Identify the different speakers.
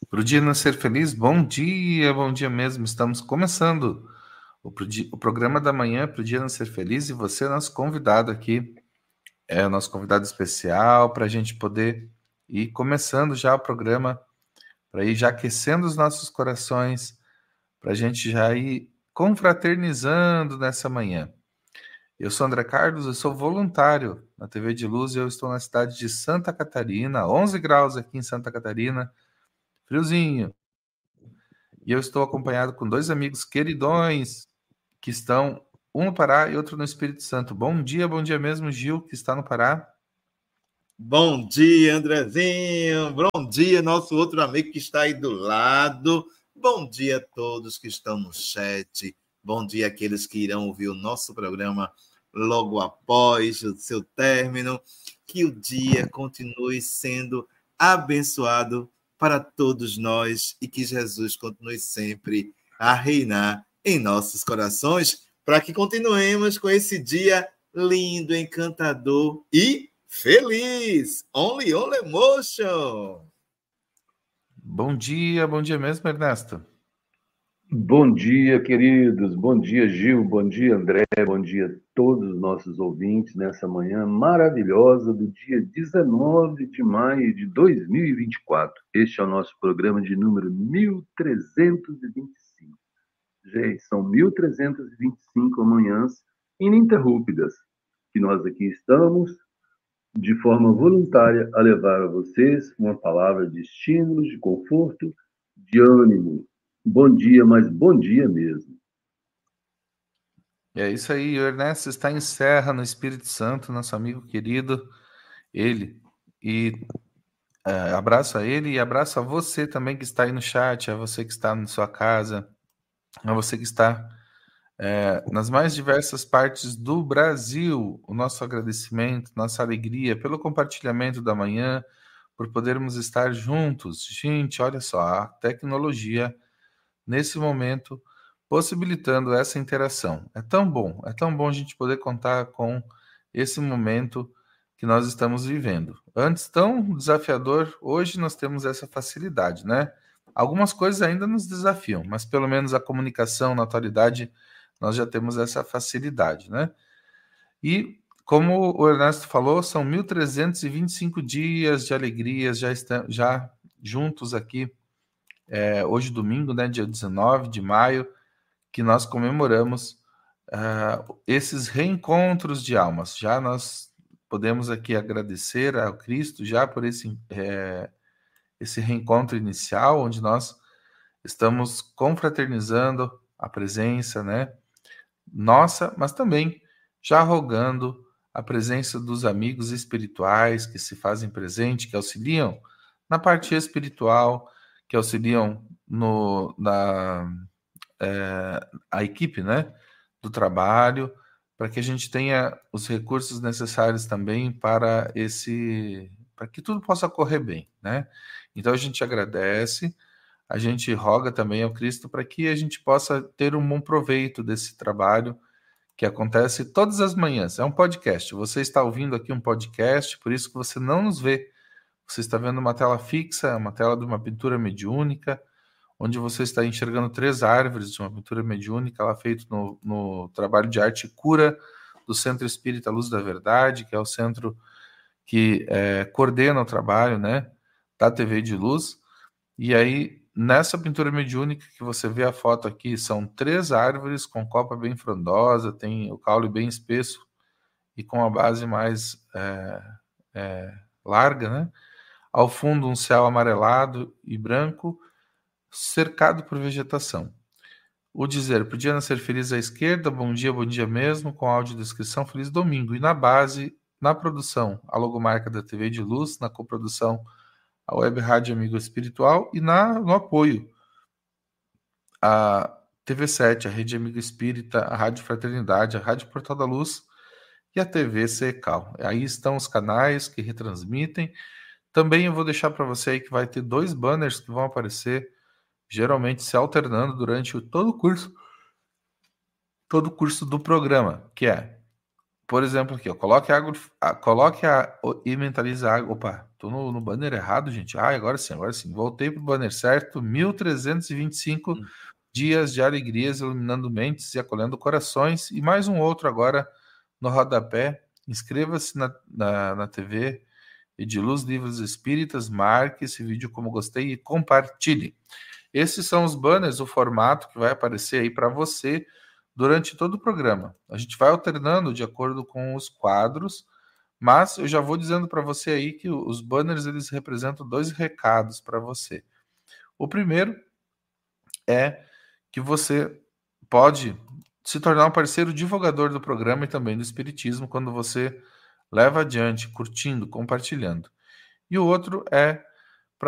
Speaker 1: Para o dia nascer feliz, bom dia mesmo. Estamos começando o programa da manhã para o dia nascer feliz e você é nosso convidado aqui, é o nosso convidado especial para a gente poder ir começando já o programa, para ir já aquecendo os nossos corações, para a gente já ir confraternizando nessa manhã. Eu sou André Carlos, eu sou voluntário na TV de Luz e eu estou na cidade de Santa Catarina, 11 graus aqui em Santa Catarina, friozinho. E eu estou acompanhado com dois amigos queridões que estão, um no Pará e outro no Espírito Santo. Bom dia mesmo, Gil, que está no Pará.
Speaker 2: Bom dia, Andrezinho. Bom dia, nosso outro amigo que está aí do lado. Bom dia a todos que estão no chat. Bom dia àqueles que irão ouvir o nosso programa logo após o seu término. Que o dia continue sendo abençoado para todos nós e que Jesus continue sempre a reinar em nossos corações, para que continuemos com esse dia lindo, encantador e feliz. Only emotion.
Speaker 1: Bom dia mesmo, Ernesto.
Speaker 3: Bom dia, queridos. Bom dia, Gil. Bom dia, André. Bom dia a todos os nossos ouvintes nessa manhã maravilhosa do dia 19 de maio de 2024. Este é o nosso programa de número 1325. Gente, são 1325 manhãs ininterruptas que nós aqui estamos de forma voluntária a levar a vocês uma palavra de estímulo, de conforto, de ânimo. Bom dia, mas bom dia mesmo.
Speaker 1: É isso aí, o Ernesto está em Serra, no Espírito Santo, nosso amigo querido, ele. E abraço a ele e abraço a você também que está aí no chat, a você que está na sua casa, a você que está nas mais diversas partes do Brasil. O nosso agradecimento, nossa alegria pelo compartilhamento da manhã, por podermos estar juntos. Gente, olha só, a tecnologia, nesse momento, possibilitando essa interação. É tão bom a gente poder contar com esse momento que nós estamos vivendo. Antes tão desafiador, hoje nós temos essa facilidade, né? Algumas coisas ainda nos desafiam, mas pelo menos a comunicação na atualidade nós já temos essa facilidade, né? E como o Ernesto falou, são 1325 dias de alegrias, já juntos aqui, hoje domingo, né, dia 19 de maio, que nós comemoramos esses reencontros de almas. Já nós podemos aqui agradecer ao Cristo já por esse reencontro inicial, onde nós estamos confraternizando a presença, né, nossa, mas também já rogando a presença dos amigos espirituais que se fazem presente, que auxiliam na parte espiritual, que auxiliam a equipe, né, do trabalho, para que a gente tenha os recursos necessários também para que tudo possa correr bem, né? Então a gente agradece, a gente roga também ao Cristo para que a gente possa ter um bom proveito desse trabalho que acontece todas as manhãs. É um podcast. Você está ouvindo aqui um podcast, por isso que você não nos vê. Você está vendo uma tela fixa, uma tela de uma pintura mediúnica, onde você está enxergando 3 árvores de uma pintura mediúnica, ela feita no trabalho de arte e cura do Centro Espírita Luz da Verdade, que é o centro que coordena o trabalho, né, da TV de Luz. E aí, nessa pintura mediúnica que você vê a foto aqui, são 3 árvores com copa bem frondosa, tem o caule bem espesso e com a base mais larga, né? Ao fundo, um céu amarelado e branco, cercado por vegetação. O dizer, podia nascer feliz à esquerda, bom dia mesmo, com audiodescrição, feliz domingo. E na base, na produção, a logomarca da TV de Luz, na coprodução, a Web Rádio Amigo Espiritual e no apoio, a TV7, a Rede Amigo Espírita, a Rádio Fraternidade, a Rádio Portal da Luz e a TV Secal. Aí estão os canais que retransmitem. Também eu vou deixar para você aí que vai ter 2 banners que vão aparecer, geralmente se alternando durante todo o curso do programa, que é, por exemplo, aqui, ó, coloque a e mentalize a água. Opa, tô no banner errado, gente. Agora sim. Voltei pro banner certo. 1325 dias de alegrias, iluminando mentes e acolhendo corações. E mais um outro agora no rodapé. Inscreva-se na TV Ediluz Livros Espíritas, marque esse vídeo como gostei e compartilhe. Esses são os banners, o formato que vai aparecer aí para você durante todo o programa. A gente vai alternando de acordo com os quadros, mas eu já vou dizendo para você aí que os banners eles representam 2 recados para você. O primeiro é que você pode se tornar um parceiro divulgador do programa e também do Espiritismo quando você leva adiante, curtindo, compartilhando. E o outro é